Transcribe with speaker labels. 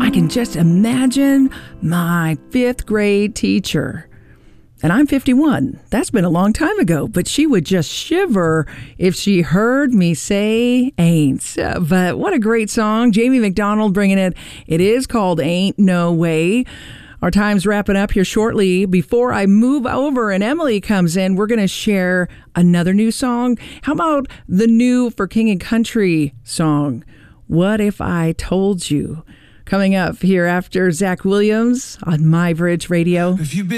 Speaker 1: I can just imagine my 5th grade teacher. And I'm 51. That's been a long time ago. But she would just shiver if she heard me say ain't. But what a great song. Jamie McDonald bringing it. It is called Ain't No Way. Our time's wrapping up here shortly. Before I move over and Emily comes in, we're going to share another new song. How about the new For King and Country song, What If I Told You? Coming up here after Zach Williams on My Bridge Radio.
Speaker 2: If you've been